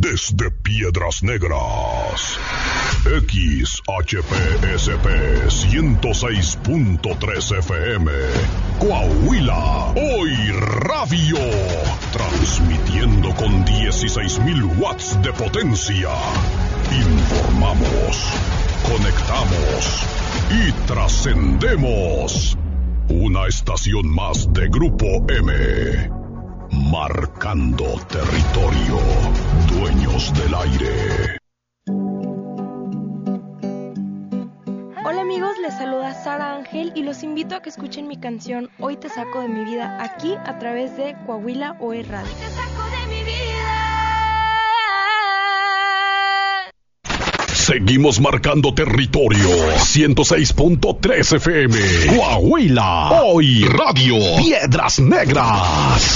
desde Piedras Negras. XHPSP 106.3 FM. Coahuila, hoy radio. Transmitiendo con 16,000 watts de potencia. Informamos, conectamos y trascendemos. Una estación más de Grupo M. Marcando territorio. Dueños del aire. Hola amigos, les saluda Sara Ángel y los invito a que escuchen mi canción Hoy te saco de mi vida aquí a través de Coahuila Hoy Radio. Hoy te saco de mi vida. Seguimos marcando territorio. 106.3 FM. Coahuila Hoy Radio. Piedras Negras.